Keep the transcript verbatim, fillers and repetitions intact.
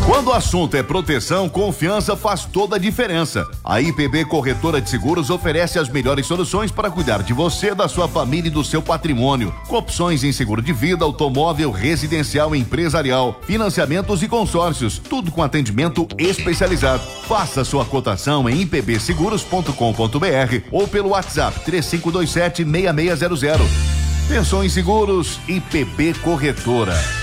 Quando o assunto é proteção, confiança faz toda a diferença. A I P B Corretora de Seguros oferece as melhores soluções para cuidar de você, da sua família e do seu patrimônio. Com opções em seguro de vida, automóvel, residencial e empresarial, financiamentos e consórcios, tudo com atendimento especializado. Faça sua cotação em i p b seguros ponto com ponto b r ou pelo WhatsApp três cinco dois sete, seis seis zero zero. Pensou em seguros? I P B Corretora.